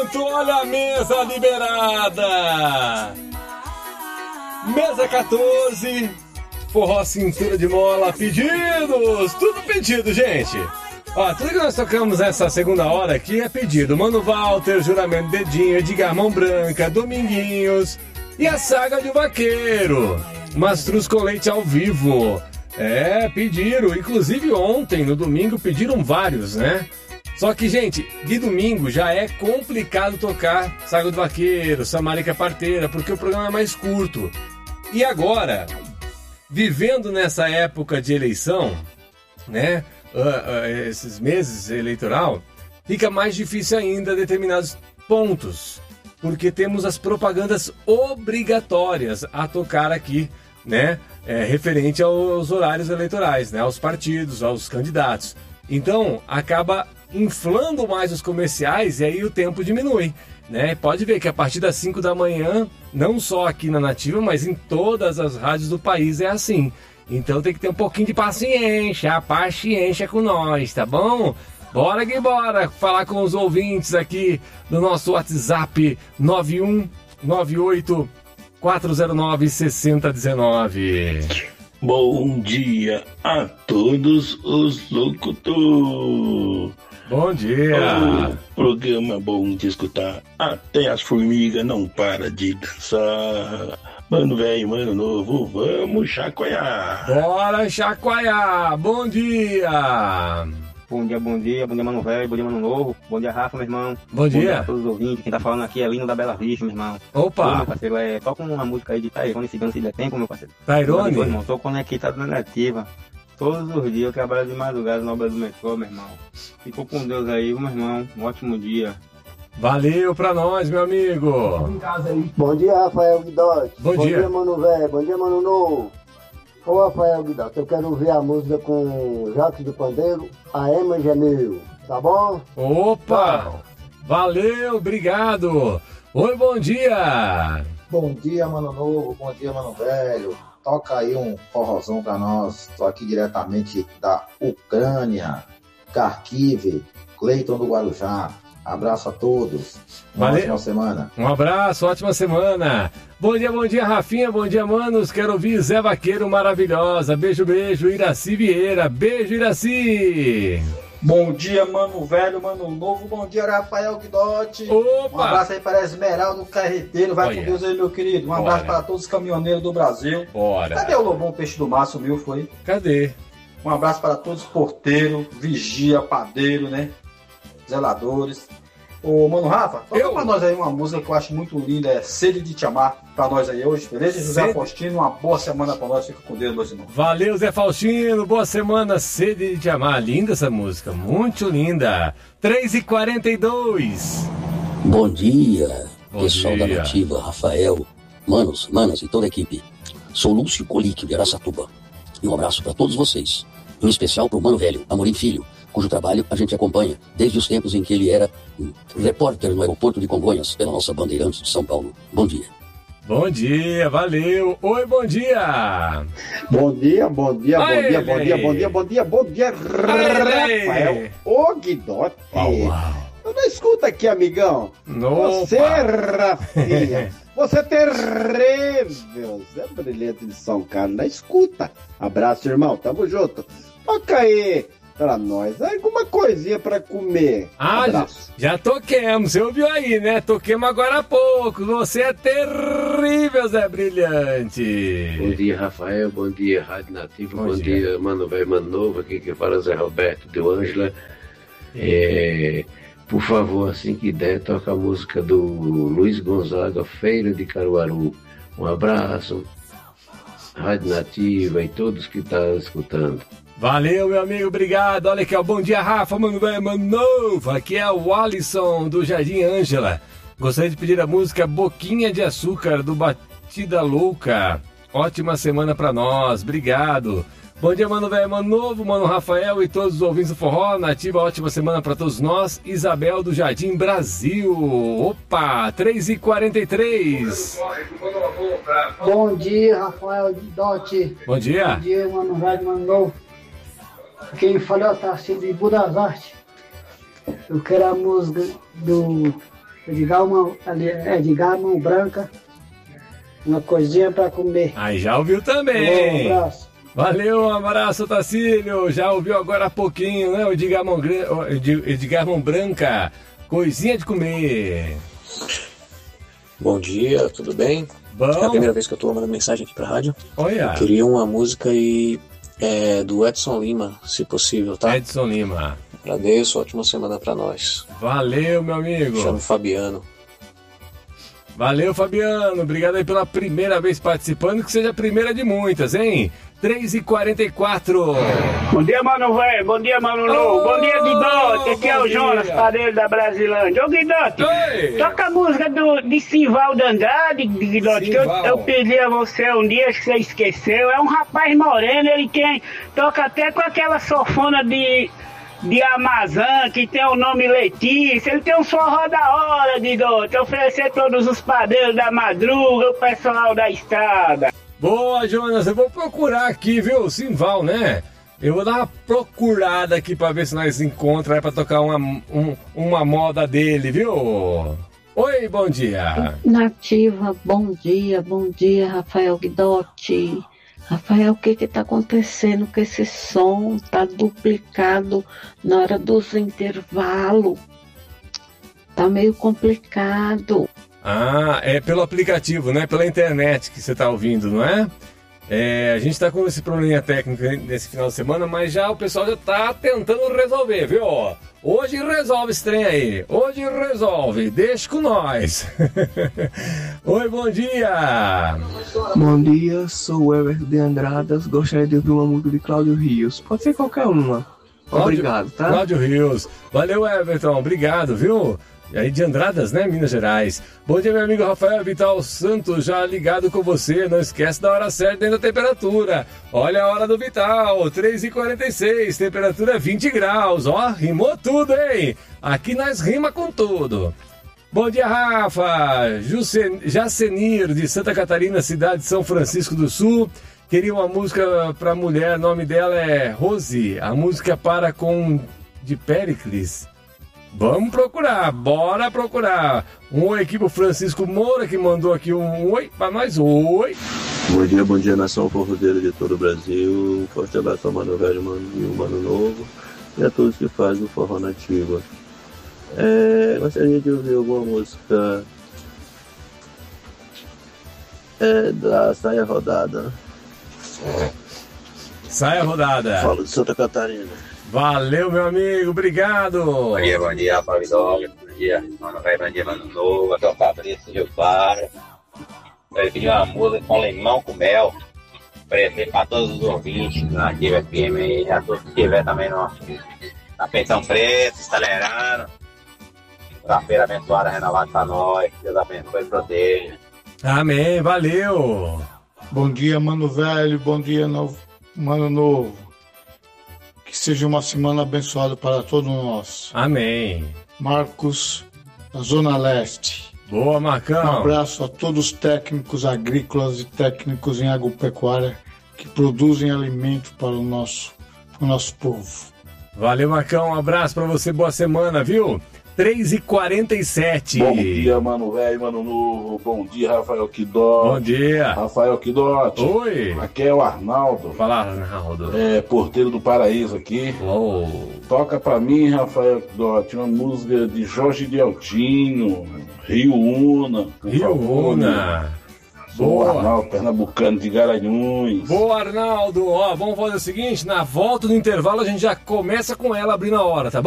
pronto, olha a mesa liberada. Mesa 14, forró cintura de mola, pedidos, tudo pedido, gente. Ó, tudo que nós tocamos nessa segunda hora aqui é pedido. Mano Walter, Juramento Dedinho, Edgar Mão Branca, Dominguinhos e a Saga de Vaqueiro. Mastruz com leite ao vivo. Pediram, inclusive ontem, no domingo, pediram vários, né? Só que, gente, de domingo já é complicado tocar Saga do Vaqueiro, Samarica Parteira, porque o programa é mais curto. E agora, vivendo nessa época de eleição, né, esses meses eleitoral, fica mais difícil ainda determinados pontos, porque temos as propagandas obrigatórias a tocar aqui, né, referente aos horários eleitorais, né, aos partidos, aos candidatos. Então, acaba inflando mais os comerciais e aí o tempo diminui, né? Pode ver que a partir das 5 da manhã, não só aqui na Nativa, mas em todas as rádios do país é assim. Então tem que ter um pouquinho de paciência com nós, tá bom? Bora que bora falar com os ouvintes aqui do nosso WhatsApp 9198 409 6019. Bom dia a todos os locutores. Bom dia. Programa bom de escutar. Até as formigas não param de dançar. Mano velho, mano novo, vamos chacoalhar. Bora chacoalhar. Bom dia. Bom dia, mano velho, bom dia, mano novo. Bom dia, Rafa, meu irmão. Bom dia a todos os ouvintes. Quem tá falando aqui é Lino da Bela Vista, meu irmão. Opa. Ô, meu parceiro, toca uma música aí de Tairone, se der tempo, meu parceiro. Tairone? Meu irmão, tô conectado na Nativa. Todos os dias eu trabalho de madrugada na obra do metrô, meu irmão. Ficou com Deus aí, meu irmão. Um ótimo dia. Valeu pra nós, meu amigo. Bom dia, Rafael Guidotti. Bom dia. Bom dia, mano velho. Bom dia, mano novo. Ô, Rafael Guidotti, eu quero ouvir a música com Jacques do Pandeiro, A Ema Gemeu. Tá bom? Opa! Valeu, obrigado. Oi, bom dia. Bom dia, mano novo. Bom dia, mano velho. Toca aí um forrozão pra nós. Tô aqui diretamente da Ucrânia, Kharkiv, Cleiton do Guarujá. Abraço a todos. Valeu. Ótima semana. Um abraço, ótima semana. Bom dia, Rafinha. Bom dia, manos. Quero ouvir Zé Vaqueiro maravilhosa. Beijo, beijo. Iraci Vieira. Beijo, Iraci. Bom dia, mano velho, mano novo. Bom dia, Rafael Guidotti. Opa! Um abraço aí para Esmeralda, carreteiro. Vai com Deus aí, meu querido. Um abraço para todos os caminhoneiros do Brasil. Bora. Cadê o Lobão Peixe do Mar? Sumiu, foi? Cadê? Um abraço para todos os porteiros, vigia, padeiro, né? Zeladores. Ô, mano Rafa, toca pra nós aí uma música que eu acho muito linda, é Sede de Te Amar, pra nós aí hoje, beleza? José Faustino, uma boa semana pra nós, fica com Deus, meus irmãos. Valeu, Zé Faustino, boa semana, Sede de Te Amar, linda essa música, muito linda. 3h42. Bom dia, pessoal da Nativa, Rafael, manos e toda a equipe. Sou Lúcio Colíquio de Araçatuba, e um abraço pra todos vocês, em especial pro Mano Velho, Amorim Filho, cujo trabalho a gente acompanha desde os tempos em que ele era repórter no aeroporto de Congonhas, pela nossa Bandeirantes de São Paulo. Bom dia. Bom dia, valeu. Oi, bom dia. Bom dia, Rafael. Ô, Guidotti. Eu não escuta aqui, amigão. Você, Rafinha. Você é terrível. Zé Brilhante de São Carlos, na escuta. Abraço, irmão. Tamo junto. Toca aí pra nós alguma coisinha pra comer. Já toquemos, você ouviu aí, né? Toquemos agora há pouco. Você é terrível, Zé Brilhante. Bom dia, Rafael. Bom dia, Rádio Nativa. Bom dia, mano velho, mano novo. Aqui que fala Zé Roberto de Ângela. Por favor, assim que der, toca a música do Luiz Gonzaga, Feira de Caruaru. Um abraço, Rádio Nativa e todos que estão escutando. Valeu, meu amigo, obrigado. Olha aqui, ó. Bom dia, Rafa, mano velho, mano novo. Aqui é o Alisson do Jardim Ângela. Gostaria de pedir a música Boquinha de Açúcar do Batida Louca. Ótima semana pra nós, obrigado. Bom dia, mano velho, mano novo, mano Rafael e todos os ouvintes do Forró. Nativa, ótima semana pra todos nós. Isabel do Jardim Brasil. Opa, 3h43. Bom dia, Rafael Guidotti. Bom dia. Bom dia, mano velho, mano novo. Quem falou tá sendo de Budas Artes. Eu quero a música do Edgar Mão Branca. Uma coisinha pra comer. Aí já ouviu também. Um abraço. Valeu, um abraço, Tacílio. Já ouviu agora há pouquinho, né? O Edgar Mão Branca. Coisinha de comer. Bom dia, tudo bem? Bom. É a primeira vez que eu tô mandando mensagem aqui pra rádio. Olha. Eu queria uma música aí do Edson Lima, se possível, tá? Edson Lima. Agradeço, ótima semana pra nós. Valeu, meu amigo. Chamo Fabiano. Valeu, Fabiano. Obrigado aí pela primeira vez participando, que seja a primeira de muitas, hein? 3h44. Bom dia, mano velho. Bom dia, mano novo. Bom dia, Guidote. Aqui é o Jonas, padeiro da Brasilândia. Ô, Guidote, toca a música de Sivaldo Andrade, Guidote, que eu pedi a você um dia, acho que você esqueceu. É um rapaz moreno, ele toca até com aquela sofona de Amazã, que tem o nome Letícia. Ele tem um forró da hora, Guidote. Oferecer todos os padeiros da madruga, o pessoal da estrada. Boa, Jonas, eu vou procurar aqui, viu? Simval, né? Eu vou dar uma procurada aqui pra ver se nós encontramos pra tocar uma moda dele, viu? Oi, bom dia. Nativa, bom dia, Rafael Guidotti. Rafael, o que tá acontecendo com esse som? Tá duplicado na hora dos intervalos. Tá meio complicado. Ah, é pelo aplicativo, né? Pela internet que você tá ouvindo, não é? A gente tá com esse probleminha técnico nesse final de semana, mas já o pessoal já tá tentando resolver, viu? Hoje resolve esse trem aí. Hoje resolve. Deixa com nós. Oi, bom dia. Bom dia, sou o Everton de Andradas. Gostaria de ouvir uma música de Cláudio Rios. Pode ser qualquer uma. Obrigado, tá? Cláudio Rios. Valeu, Everton. Obrigado, viu? E aí de Andradas, né, Minas Gerais. Bom dia, meu amigo Rafael Vital Santos, já ligado com você. Não esquece da hora certa dentro da temperatura. Olha a hora do Vital, 3h46, temperatura 20 graus. Ó, rimou tudo, hein? Aqui nós rima com tudo. Bom dia, Rafa. Jacenir, de Santa Catarina, cidade de São Francisco do Sul. Queria uma música pra mulher, o nome dela é Rose. A música para com de Péricles. Vamos procurar, bora procurar. Um oi aqui pro Francisco Moura, que mandou aqui um oi pra nós. Oi. Bom dia, nação forrozeira de todo o Brasil. Um forte abraço ao Mano Velho e o Mano Novo. E a todos que fazem o forró nativa. Gostaria de ouvir alguma música da Saia Rodada. Saia Rodada. Falo de Santa Catarina. Valeu, meu amigo, obrigado. Bom dia, Rafael Vidal. Bom dia, Mano Velho, bom dia, Mano Novo. Aqui é o Fabrício de Para. Eu pedi uma música com limão com mel. Oferecer para todos os ouvintes na Ativa FM e a todos que estiver também na Pensão Preta, acelerando. Uma feira abençoada, renovada para nós. Deus abençoe e proteja. Amém, valeu. Bom dia, Mano Velho, bom dia, Mano Novo. Que seja uma semana abençoada para todos nós. Amém. Marcos, da Zona Leste. Boa, Marcão. Um abraço a todos os técnicos agrícolas e técnicos em agropecuária que produzem alimento para o nosso povo. Valeu, Marcão. Um abraço para você. Boa semana, viu? 3h47. Bom dia, Mano Velho, Mano Novo. Bom dia, Rafael Guidotti. Bom dia. Rafael Guidotti. Oi. Aqui é o Arnaldo. Fala, Arnaldo. Porteiro do Paraíso aqui. Uou. Toca pra mim, Rafael Guidotti, uma música de Jorge de Altino, Rio Una. Rio Una. Boa. Arnaldo, pernambucano de Garanhuns. Boa, Arnaldo. Ó, vamos fazer o seguinte, na volta do intervalo a gente já começa com ela abrindo a hora, tá bom?